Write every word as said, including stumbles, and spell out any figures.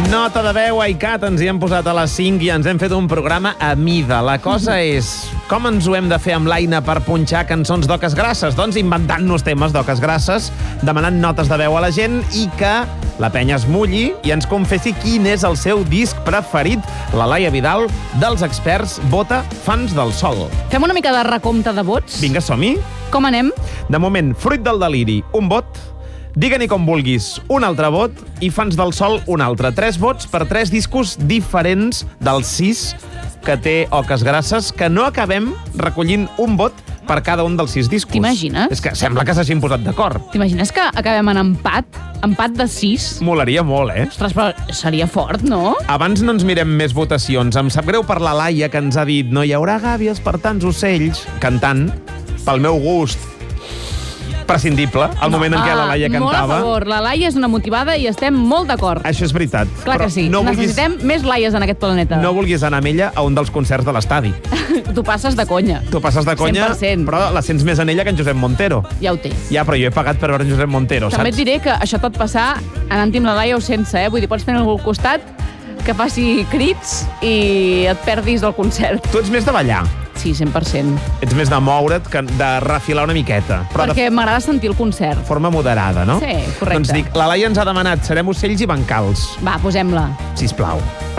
Nota de veu, Aicat, ens hi hem posat a les cinc i ens hem fet un programa a mida. La cosa és, com ens ho hem de fer amb l'Aina per punxar cançons d'oques grasses? Doncs inventant-nos temes d'oques grasses, demanant notes de veu a la gent i que la penya es mulli i ens confessi quin és el seu disc preferit. La Laia Vidal, dels experts, vota Fans del Sol. Fem una mica de recompte de vots? Vinga, som-hi. Com anem? De moment, Fruit del deliri, un vot. Digue-n'hi com vulguis, un altre vot, i Fans del Sol, un altre. Tres vots per tres discos diferents dels sis que té Oques Grasses, que no acabem recollint un vot per cada un dels sis discos. T'imagines? És que sembla que s'hagin posat d'acord. T'imagines que acabem en empat? Empat de sis? Molaria molt, eh? Ostres, però seria fort, no? Abans no ens mirem més votacions. Em sap greu per la Laia, que ens ha dit no hi haurà gàbies per tants ocells, cantant, pel meu gust, prescindible, al moment en què la Laia cantava. Molt a favor. La Laia és una motivada i estem molt d'acord. Això és veritat. Clar Però que sí. no Necessitem vulguis, més Laies en aquest planeta. no vulguis anar amb ella a un dels concerts de l'estadi. Tu passes de conya. Tu passes de conya, cent per cent. però la sents més en ella que en Josep Montero. Ja ho té. Ja, però jo he pagat per veure en Josep Montero, També et saps? diré que això pot passar anant-hi amb la Laia o sense, eh? Vull dir, pots tenir algú al costat que faci crits i et perdis del concert. Tu ets més de ballar. Sí, cent per cent. Ets més de moure't que de refilar una miqueta. Però Perquè de m'agrada sentir el concert. forma moderada, no? Sí, correcte. Doncs dic, la Laia ens ha demanat Serem ocells i bancals. Va, posem-la. Sisplau.